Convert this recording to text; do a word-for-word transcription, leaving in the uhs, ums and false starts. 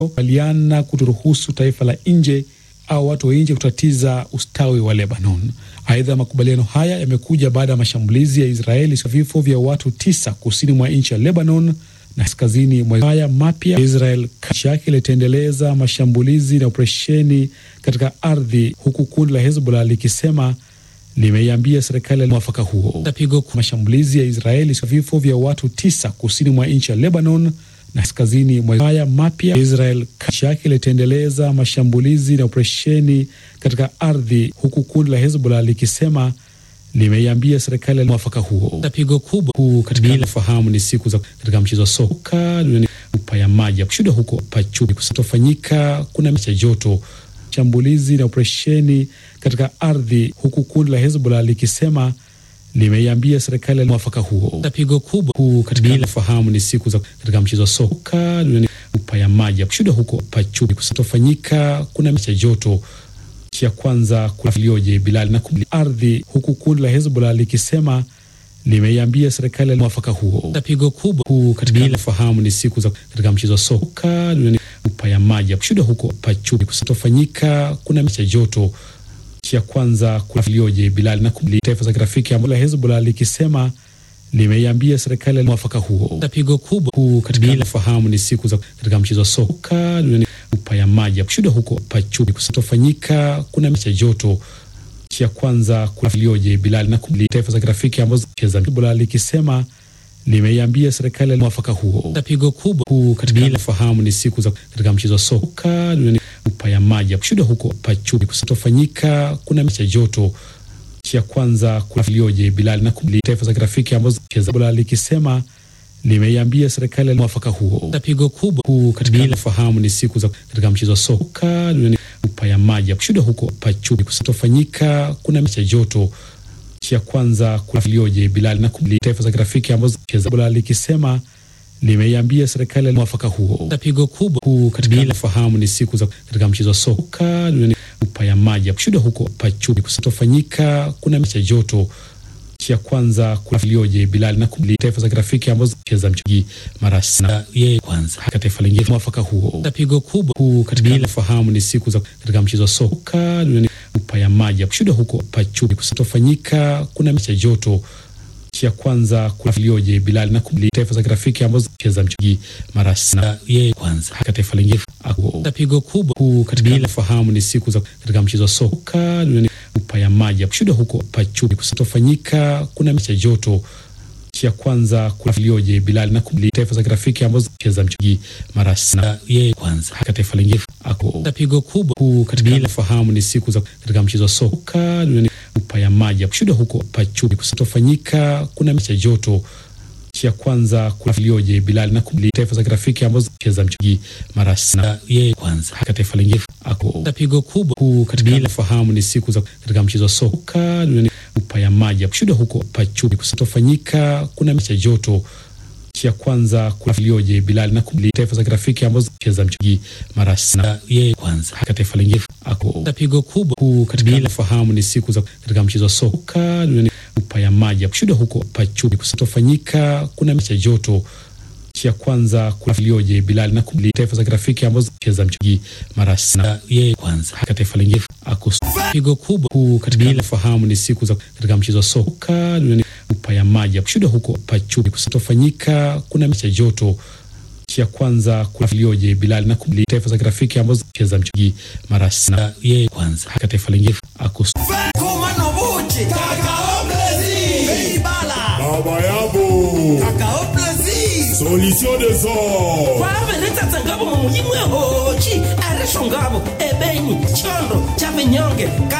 aliana kutoruhusu taifa la nje au watu wa nje kutatiza ustawi wa Lebanon. Aidha, makubaliano haya yamekuja baada ya mashambulizi ya Israeli, vifo vya watu tisa kusini mwa nchi ya Lebanon na kaskazini mwa haya mapya. Israel kashi yake litaendeleza mashambulizi na operesheni katika ardhi, huku kundi la Hezbollah likisema limeiambia serikali ya mwafaka huo. Tapigo kwa mashambulizi ya Israeli, vifo vya watu tisa kusini mwa nchi ya Lebanon na kaskazini mwa haya mapya. Israel kashi yake litaendeleza mashambulizi na operesheni katika ardhi, huku kundi la Hezbollah likisema limeiambia serikali ya mwafaka huo. Tapigo kubwa huu katika fahamu ni siku za katika mchezo wa soka duniani, upa ya maji kushuhudia huko Pachubi kusitofanyika. Kuna mechi joto, shambulizi na operesheni katika ardhi, huku kundi la Hezbollah likisema limeiambia serikali ya mwafaka huo. Tapigo kubwa huu katika fahamu ni siku za katika mchezo wa soka duniani, upa ya maji kushuhudia huko Pachubi kusitofanyika. Kuna mechi joto ya kwanza kulioje Bilal na kubli ardhi, huku kundi la Hezbollah likisema limeiambia serikali ya mwafaka huo. Tapigo kubwa huu katika fahamu ni siku za katika mchezo wa soka duniani, upa ya maji kushuhudia huko Pachubi kusitofanyika. Kuna mechi joto ya kwanza kulioje Bilal na kubli taifa za grafiki ambapo la Hezbollah likisema limeiambia serikali ya mwafaka huo. Tapigo kubwa huu katika fahamu ni siku za katika mchezo wa soka duniani, upa ya maji kushuhudia huko Pachubi kusitofanyika. Kuna mechi joto ya kwanza kulioje Bilal na kubli taifa za grafiki ambazo cheza Hezbollah likisema limeiambia serikali ya mwafaka huo. Tapigo kubwa huu katika fahamu ni siku za katika mchezo wa soka duniani, upa ya maji kushuhudia huko Pachubi kusitofanyika. Kuna mechi joto ya kwanza kulioje Bilal na kubli taifa za grafiki ambazo cheza Hezbollah likisema limeiambia serikali ya mwafaka huo. Tapigo kubwa huu katika fahamu ni siku za katika mchezo wa soka duniani, upa ya maji kushuhudia huko Pachubi kusitofanyika. Kuna mechi joto ya kwanza kulioje Bilal na kubli taifa za grafiki ambazo cheza Hezbollah likisema limeiambia serikali ya mwafaka huo. Tapigo kubwa huu katika fahamu ni siku za katika mchezo wa soka duniani, upa ya maji kushuhudia huko Pachubi kusitofanyika. Kuna mechi joto ya kwanza kulioje Bilal na kubli taifa za grafiki ambazo cheza mchezaji marasi na yeye kwanza katika taifa lingine mwafaka huo. Tapigo kubwa huu katika fahamu ni siku za katika mchezo wa soka duniani, upa ya maji kushuhudia huko Pachubi kusitofanyika. Kuna mechi joto ya kwanza kulioje Bilal na kubli taifa za grafiki ambazo cheza mchezaji marasi na yeye kwanza katika taifa lingine. Tapigo kubwa huu katika fahamu ni siku za katika mchezo wa soka duniani, upa ya maji kushuhudia huko Pachubi kusitofanyika. Kuna mechi joto ya kwanza kulioje Bilal na kubli taifa za grafiki ambazo cheza mchezaji marasi na yeye kwanza katika taifa lingine. Tapigo kubwa huu katika fahamu ni siku za katika mchezo wa soka duniani, upa ya maji kushuhudia huko Pachubi kusitofanyika. Kuna mechi joto ya kwanza kulioje Bilal na kubli taifa za grafiki ambazo cheza mchezaji marasi na yeye kwanza katika taifa lingine. Tapigo kubwa huu katika fahamu ni siku za katika mchezo wa soka duniani, upa ya maji kushuhudia huko Pachubi kusitofanyika. Kuna mechi joto ya kwanza kulioje Bilal na kubli taifa za grafiki ambazo cheza mchezaji marasi na yeye kwanza katika taifa lingine. Tapigo kubwa huu katika fahamu ni siku za katika mchezo wa soka duniani, upa ya maji kushuhudia huko Pachubi kusitofanyika. Kuna mechi joto ya kwanza kulioje Bilal na kubli taifa za grafiki ambazo cheza mchezaji marasi na yeye kwanza katika taifa lingine. Tapigo kubwa huu katika fahamu ni siku za katika mchezo wa soka duniani, upa ya maji kushuhudia huko Pachubi kusitofanyika. Kuna mechi joto ya kwanza kulioje Bilal na kubli taifa za grafiki ambazo cheza mchezaji marasi na yeye kwanza katika taifa lingine. Baba yabo Kakao Plaisir Solution des hommes Kwa vereta tangabo mumujimwe hochi Areshongabo Ebeni Chondo Chape nyonge